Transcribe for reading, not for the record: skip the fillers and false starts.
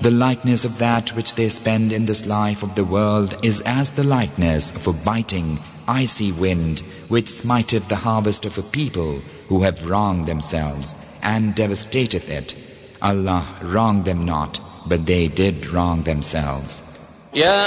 The likeness of that which they spend in this life of the world is as the likeness of a biting, icy wind which smiteth the harvest of a people who have wronged themselves and devastateth it. Allah wronged them not, but they did wrong themselves.